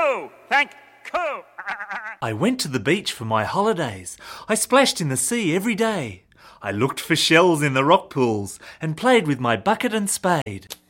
you. Thank you. I went to the beach for my holidays. I splashed in the sea every day. I looked for shells in the rock pools and played with my bucket and spade.